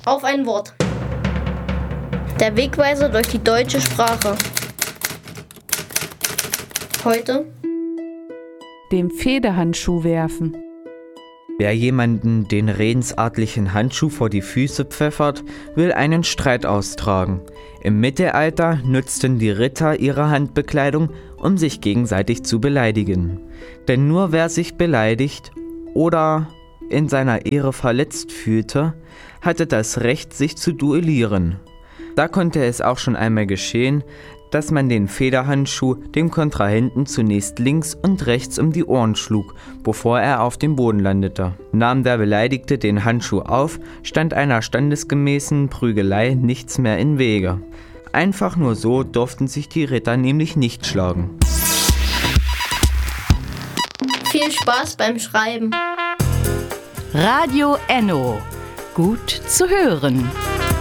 auf ein Wort. Der Wegweiser durch die deutsche Sprache. Heute dem Federhandschuh werfen. Wer jemanden den redensartlichen Handschuh vor die Füße pfeffert, will einen Streit austragen. Im Mittelalter nutzten die Ritter ihre Handbekleidung, um sich gegenseitig zu beleidigen. Denn nur wer sich beleidigt oder in seiner Ehre verletzt fühlte, hatte das Recht, sich zu duellieren. Da konnte es auch schon einmal geschehen, dass man den Federhandschuh dem Kontrahenten zunächst links und rechts um die Ohren schlug, bevor er auf dem Boden landete. Nahm der Beleidigte den Handschuh auf, stand einer standesgemäßen Prügelei nichts mehr im Wege. Einfach nur so durften sich die Ritter nämlich nicht schlagen. viel Spaß beim Schreiben. Radio Enno. Gut zu hören.